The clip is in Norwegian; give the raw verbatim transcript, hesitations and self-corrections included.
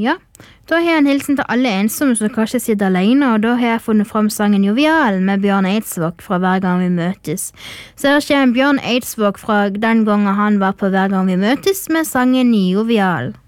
Ja, da har jeg en hilsen til alle ensomme som kanskje sitter alene, og da har jeg funnet fram sangen Jovial med Bjørn Eidsvåg fra Hver gang vi møtes. Så her kommer Bjørn Eidsvåg fra den gangen han var på Hver gang vi møtes med sangen Jovial.